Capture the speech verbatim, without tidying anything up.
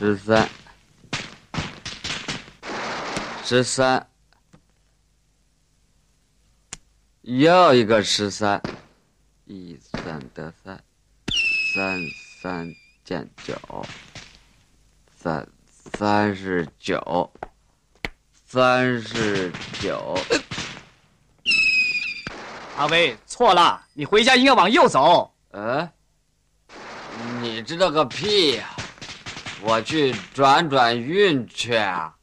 十三，十三，又一个十三，一三得三，三三减九，三三十九，三十九。 阿威，错了，你回家应该往右走。 呃，你知道个屁呀！我去转转运去啊。